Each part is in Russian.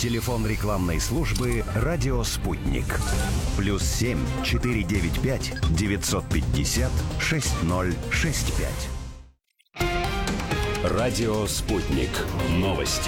Телефон рекламной службы «Радио Спутник». +7 495 950 6065. «Радио Спутник». Новости.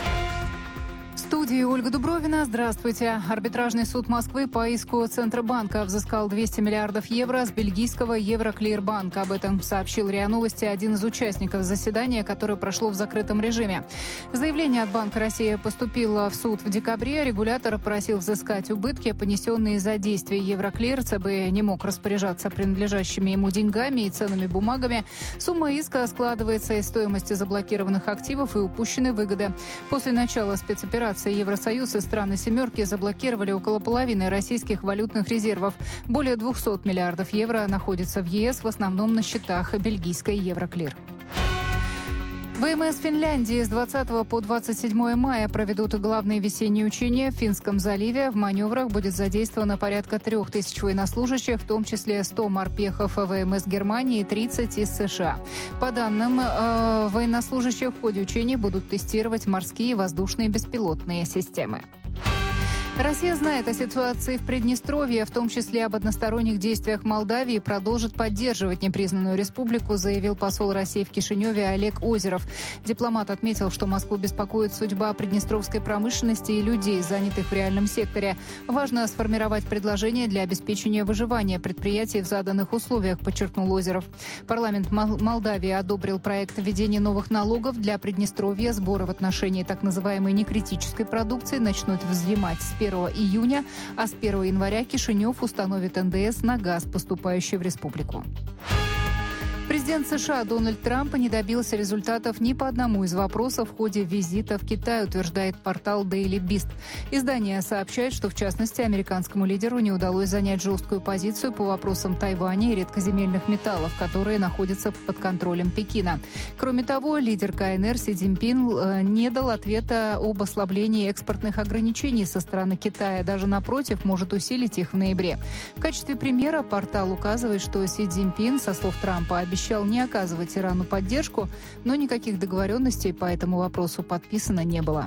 В студии Ольга Дубровина. Здравствуйте. Арбитражный суд Москвы по иску Центробанка взыскал 200 миллиардов евро с бельгийского Евроклирбанка. Об этом сообщил РИА Новости один из участников заседания, которое прошло в закрытом режиме. Заявление от Банка России поступило в суд в декабре. Регулятор просил взыскать убытки, понесенные за действия Евроклир. ЦБ не мог распоряжаться принадлежащими ему деньгами и ценными бумагами. Сумма иска складывается из стоимости заблокированных активов и упущенной выгоды. После начала спецоперации Евросоюз и страны «семерки» заблокировали около половины российских валютных резервов. Более 200 миллиардов евро находятся в ЕС, в основном на счетах бельгийской Евроклир. ВМС Финляндии с 20 по 27 мая проведут главные весенние учения в Финском заливе. В маневрах будет задействовано порядка 3000 военнослужащих, в том числе 100 морпехов ВМС Германии и 30 из США. По данным военнослужащих, в ходе учений будут тестировать морские и воздушные беспилотные системы. Россия знает о ситуации в Приднестровье, в том числе об односторонних действиях Молдавии, и продолжит поддерживать непризнанную республику, заявил посол России в Кишиневе Олег Озеров. Дипломат отметил, что Москву беспокоит судьба приднестровской промышленности и людей, занятых в реальном секторе. Важно сформировать предложение для обеспечения выживания предприятий в заданных условиях, подчеркнул Озеров. Парламент Молдавии одобрил проект введения новых налогов для Приднестровья. Сборы в отношении так называемой некритической продукции начнут взимать с 1 июня, а с 1 января Кишинев установит НДС на газ, поступающий в республику. Президент США Дональд Трамп не добился результатов ни по одному из вопросов в ходе визита в Китай, утверждает портал Daily Beast. Издание сообщает, что в частности американскому лидеру не удалось занять жесткую позицию по вопросам Тайваня и редкоземельных металлов, которые находятся под контролем Пекина. Кроме того, лидер КНР Си Цзиньпин не дал ответа об ослаблении экспортных ограничений со стороны Китая. Даже напротив, может усилить их в ноябре. В качестве примера портал указывает, что Си Цзиньпин, со слов Трампа, обещал не оказывать Ирану поддержку, но никаких договоренностей по этому вопросу подписано не было.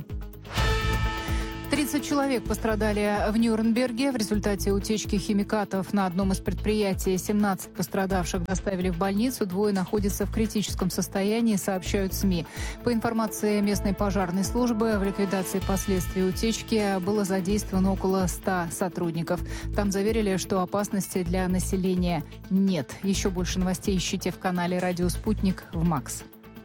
30 человек пострадали в Нюрнберге в результате утечки химикатов на одном из предприятий. 17 пострадавших доставили в больницу, 2 находятся в критическом состоянии, сообщают СМИ. По информации местной пожарной службы, в ликвидации последствий утечки было задействовано около 100 сотрудников. Там заверили, что опасности для населения нет. Еще больше новостей ищите в канале «Радио Спутник» в МАКС.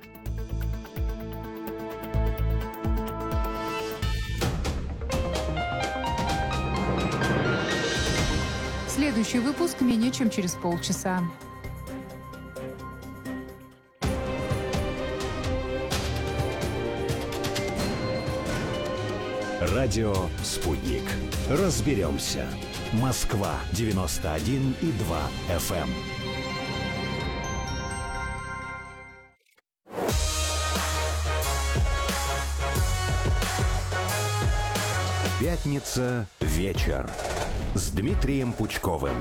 Следующий выпуск менее чем через полчаса. «Радио Спутник». Разберемся. Москва 91,2 FM. Пятница. Вечер. С Дмитрием Пучковым.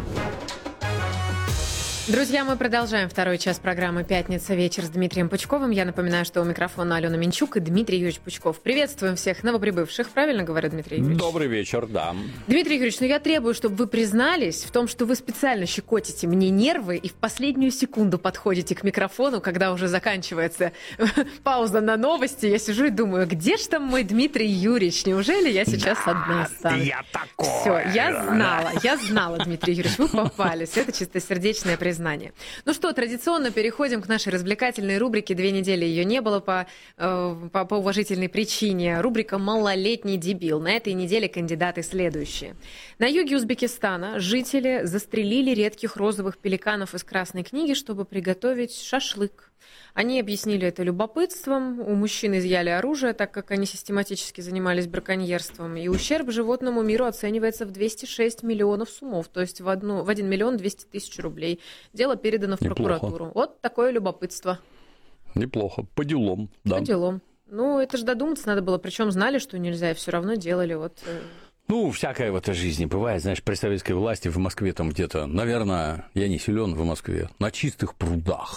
Друзья, мы продолжаем второй час программы «Пятница. Вечер» с Дмитрием Пучковым. Я напоминаю, что у микрофона Алена Минчук и Дмитрий Юрьевич Пучков. Приветствуем всех новоприбывших. Правильно говорю, Дмитрий Юрьевич? Добрый вечер, да. Дмитрий Юрьевич, я требую, чтобы вы признались в том, что вы специально щекотите мне нервы и в последнюю секунду подходите к микрофону, когда уже заканчивается пауза на новости. Я сижу и думаю, где ж там мой Дмитрий Юрьевич? Неужели я сейчас одна останусь? Я такой. Все, я знала, Дмитрий Юрьевич, вы попались. Это чистосердечное признание. Ну что, традиционно переходим к нашей развлекательной рубрике. 2 недели ее не было по уважительной причине. Рубрика «Малолетний дебил». На этой неделе кандидаты следующие. На юге Узбекистана жители застрелили редких розовых пеликанов из Красной книги, чтобы приготовить шашлык. Они объяснили это любопытством. У мужчин изъяли оружие, так как они систематически занимались браконьерством. И ущерб животному миру оценивается в 206 миллионов сумов, то есть в 1 миллион 200 тысяч рублей. Дело передано в прокуратуру. Вот такое любопытство. Неплохо. По делам, да. По делам. Ну, это же додуматься надо было. Причем знали, что нельзя, и все равно делали. Вот. Ну, всякое в этой жизни бывает. Знаешь, при советской власти в Москве там где-то, наверное, я не силен в Москве, на чистых прудах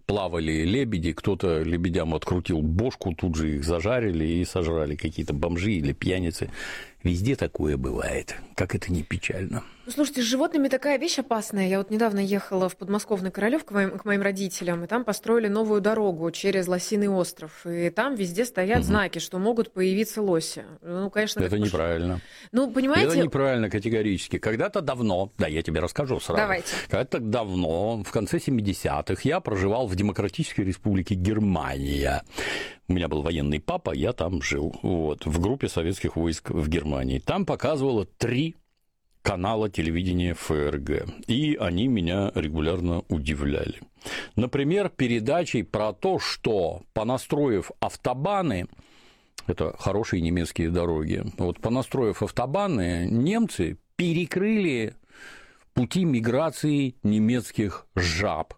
плавали лебеди, кто-то лебедям открутил бошку, тут же их зажарили и сожрали какие-то бомжи или пьяницы. Везде такое бывает, как это не печально. Ну, слушайте, с животными такая вещь опасная. Я вот недавно ехала в подмосковный Королёв к моим родителям, и там построили новую дорогу через Лосиный остров. И там везде стоят знаки, что могут появиться лоси. Ну, конечно, это неправильно. Ну, понимаете... Это неправильно категорически. Когда-то давно, да, я тебе расскажу сразу. Давайте. Когда-то давно, в конце 70-х, я проживал в Демократической Республике Германия. У меня был военный папа, я там жил, вот, в группе советских войск в Германии. Там показывало 3 канала телевидения ФРГ, и они меня регулярно удивляли. Например, передачей про то, что, понастроив автобаны, это хорошие немецкие дороги, вот понастроив автобаны, немцы перекрыли пути миграции немецких жаб.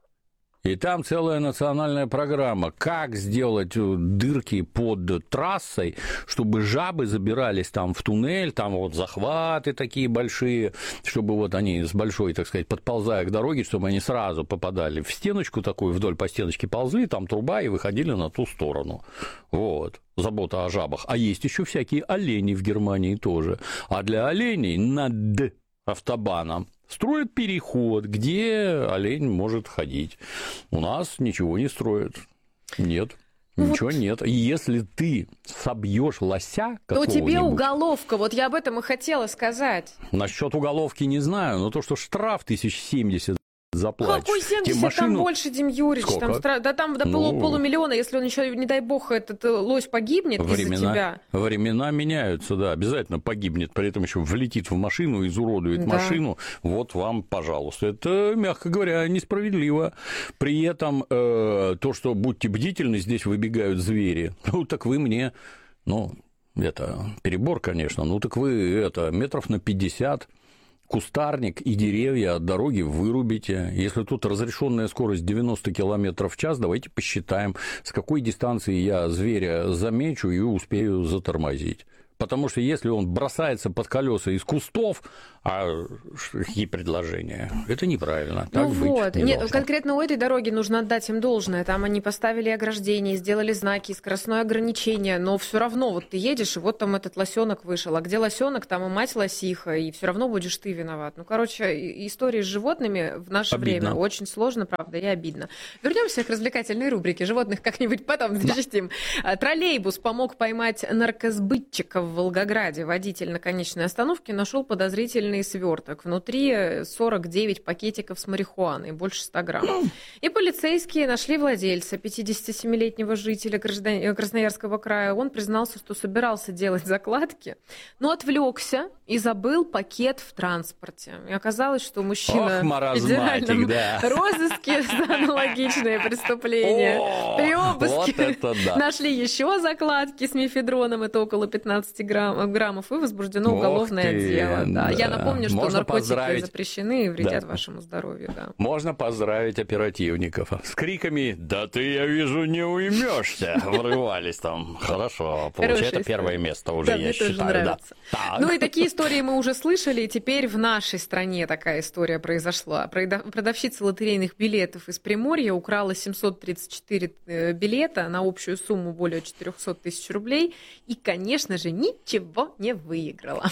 И там целая национальная программа, как сделать дырки под трассой, чтобы жабы забирались там в туннель, там вот захваты такие большие, чтобы вот они с большой, так сказать, подползая к дороге, чтобы они сразу попадали в стеночку такую, вдоль по стеночке ползли, там труба, и выходили на ту сторону. Вот. Забота о жабах. А есть еще всякие олени в Германии тоже. А для оленей над автобаном строят переход, где олень может ходить. У нас ничего не строят. Нет. Ничего нет. И если ты собьешь лося какого-нибудь... То тебе уголовка. Вот я об этом и хотела сказать. Насчет уголовки не знаю, но то, что штраф 1070 заплатишь. Какой 70? машину... Там больше, Дим Юрьевич. Там до полумиллиона. Если он еще, не дай бог, этот лось погибнет из-за тебя. Времена меняются, да, обязательно погибнет. При этом еще влетит в машину, изуродует машину. Вот вам, пожалуйста. Это, мягко говоря, несправедливо. При этом то, что будьте бдительны, здесь выбегают звери. Ну, так вы мне... Ну, это перебор, конечно. Ну, так вы метров на 50... кустарник и деревья от дороги вырубите. Если тут разрешенная скорость 90 км в час, давайте посчитаем, с какой дистанции я зверя замечу и успею затормозить. Потому что если он бросается под колеса из кустов, а какие предложения? Это неправильно. Так быть не должно. Конкретно у этой дороги нужно отдать им должное. Там они поставили ограждения, сделали знаки, скоростное ограничение, но все равно вот ты едешь, и вот там этот лосенок вышел. А где лосенок, там и мать лосиха, и все равно будешь ты виноват. Ну, короче, истории с животными в наше время очень сложно, правда, и обидно. Вернемся к развлекательной рубрике. Животных как-нибудь потом защитим. Троллейбус помог поймать наркосбытчиков в Волгограде. Водитель на конечной остановке нашел подозрительный сверток. Внутри 49 пакетиков с марихуаной, больше 100 грамм. И полицейские нашли владельца, 57-летнего жителя Красноярского края. Он признался, что собирался делать закладки, но отвлекся и забыл пакет в транспорте. И оказалось, что мужчина в федеральном розыске за аналогичное преступление. При обыске нашли еще закладки с мефедроном, это около 15 граммов, и возбуждено уголовное дело. Да. Я напомню, что наркотики запрещены и вредят вашему здоровью. Да. Можно поздравить оперативников. С криками «Да ты, я вижу, не уймешься!» врывались там. Хорошо, получается первое место уже, я считаю. Да. Ну и такие истории мы уже слышали, и теперь в нашей стране такая история произошла. Продавщица лотерейных билетов из Приморья украла 734 билета на общую сумму более 400 тысяч рублей и, конечно же, ничего не выиграла.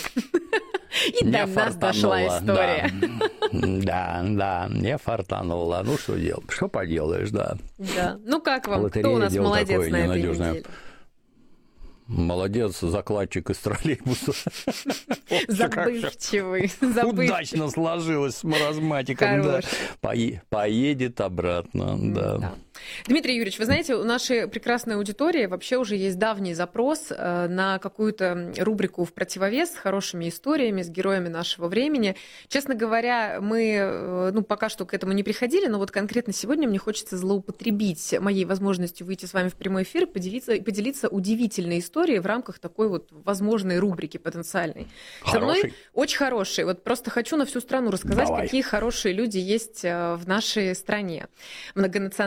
И до нас дошла история. Да, не фартанула. Ну, что делать? Что поделаешь, да. Да. Ну, как вам? Кто у нас молодец на этой неделе? Молодец, закладчик из троллейбуса. Забывчивый. Удачно сложилось с маразматиком. Поедет обратно, да. Дмитрий Юрьевич, вы знаете, у нашей прекрасной аудитории вообще уже есть давний запрос на какую-то рубрику в противовес с хорошими историями, с героями нашего времени. Честно говоря, мы пока что к этому не приходили, но вот конкретно сегодня мне хочется злоупотребить моей возможностью выйти с вами в прямой эфир и поделиться удивительной историей в рамках такой вот возможной рубрики потенциальной. Со мной очень хорошие. Вот просто хочу на всю страну рассказать, какие хорошие люди есть в нашей стране. Многонациональные прекрасные.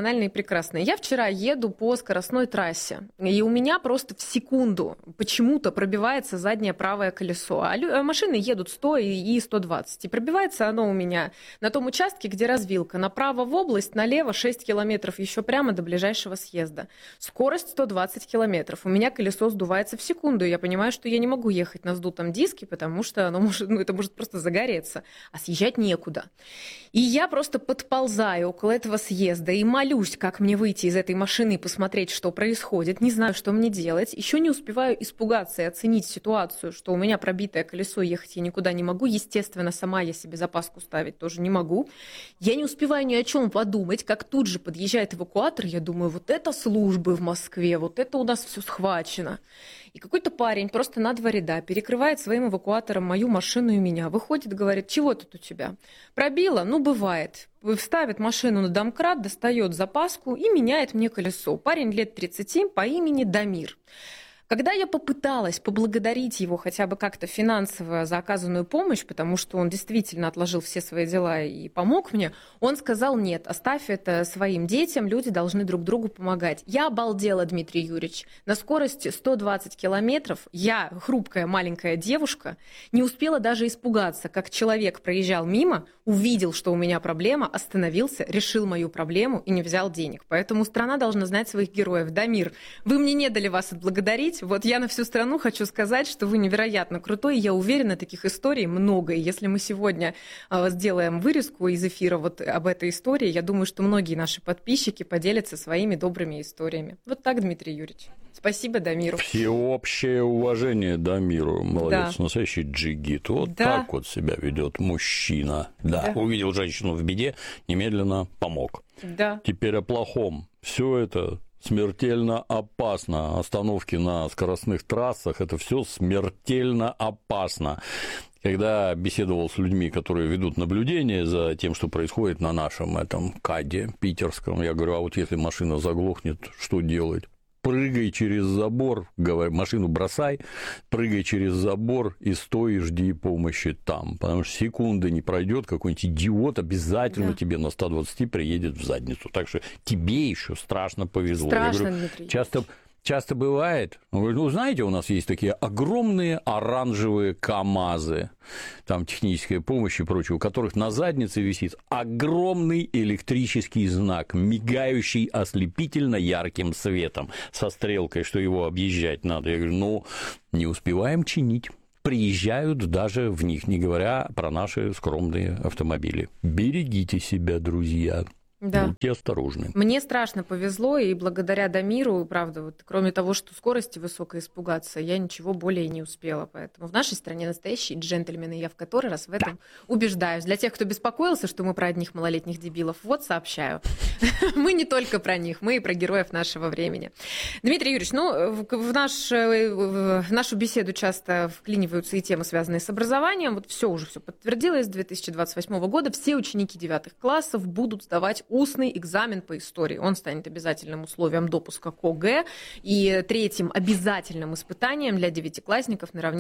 прекрасное. Я вчера еду по скоростной трассе, и у меня просто в секунду почему-то пробивается заднее правое колесо, а машины едут 100 и 120. И пробивается оно у меня на том участке, где развилка. Направо в область, налево 6 километров еще прямо до ближайшего съезда. Скорость 120 километров. У меня колесо сдувается в секунду. Я понимаю, что я не могу ехать на сдутом диске, потому что это может просто загореться. А съезжать некуда. И я просто подползаю около этого съезда и молюсь, как мне выйти из этой машины и посмотреть, что происходит. Не знаю, что мне делать. Еще не успеваю испугаться и оценить ситуацию, что у меня пробитое колесо, ехать я никуда не могу. Естественно, сама я себе запаску ставить тоже не могу. Я не успеваю ни о чем подумать, как тут же подъезжает эвакуатор. Я думаю, вот это службы в Москве, вот это у нас все схвачено. И какой-то парень просто на 2 ряда перекрывает своим эвакуатором мою машину и меня. Выходит, говорит, чего тут у тебя? Пробило? Ну, бывает. Ставит машину на домкрат, достает запаску и меняет мне колесо. Парень лет 30 по имени Дамир. Когда я попыталась поблагодарить его хотя бы как-то финансово за оказанную помощь, потому что он действительно отложил все свои дела и помог мне, он сказал, нет, оставь это своим детям, люди должны друг другу помогать. Я обалдела, Дмитрий Юрьевич. На скорости 120 километров я, хрупкая маленькая девушка, не успела даже испугаться, как человек проезжал мимо, увидел, что у меня проблема, остановился, решил мою проблему и не взял денег. Поэтому страна должна знать своих героев. Дамир, вы мне не дали вас отблагодарить. Вот я на всю страну хочу сказать, что вы невероятно крутой. Я уверена, таких историй много. И если мы сегодня сделаем вырезку из эфира вот об этой истории, я думаю, что многие наши подписчики поделятся своими добрыми историями. Вот так, Дмитрий Юрьевич. Спасибо Дамиру. Всеобщее уважение Дамиру. Молодец, да. Настоящий джигит. Вот да. Так вот себя ведет мужчина. Да. Увидел женщину в беде, немедленно помог. Да. Теперь о плохом. Все это смертельно опасно. Остановки на скоростных трассах – это все смертельно опасно. Когда беседовал с людьми, которые ведут наблюдение за тем, что происходит на нашем этом КАДе питерском, я говорю, а вот если машина заглохнет, что делать? Прыгай через забор, говорю, машину бросай, прыгай через забор и стой и жди помощи там. Потому что секунды не пройдет, какой-нибудь идиот обязательно тебе на 120 приедет в задницу. Так что тебе еще страшно повезло. Страшно, я говорю, Дмитрий. Часто бывает. Он говорит, ну, знаете, у нас есть такие огромные оранжевые КАМАЗы, там техническая помощь и прочее, у которых на заднице висит огромный электрический знак, мигающий ослепительно ярким светом, со стрелкой, что его объезжать надо. Я говорю, ну, не успеваем чинить. Приезжают даже в них, не говоря про наши скромные автомобили. Берегите себя, друзья. Да. Будьте осторожны. Мне страшно повезло, и благодаря Дамиру, правда, вот, кроме того, что скорости высокой испугаться, я ничего более не успела. Поэтому в нашей стране настоящие джентльмены, я в который раз в этом убеждаюсь. Для тех, кто беспокоился, что мы про одних малолетних дебилов, вот сообщаю. Мы не только про них, мы и про героев нашего времени. Дмитрий Юрьевич, ну, в нашу беседу часто вклиниваются и темы, связанные с образованием. Вот все подтвердилось. С 2028 года все ученики 9 классов будут сдавать устный экзамен по истории. Он станет обязательным условием допуска к ОГЭ и 3-м обязательным испытанием для девятиклассников наравне